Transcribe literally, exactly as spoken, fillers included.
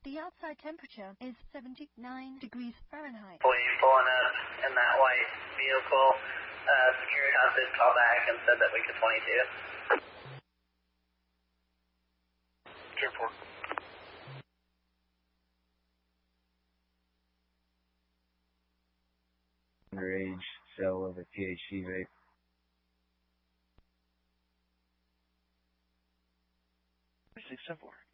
The outside temperature is seventy-nine degrees Fahrenheit. Employee pulling up in that white vehicle. Uh, security hostage called back and said that we could twenty-two. ten four. Underage sale of a T H C vape. six ten four.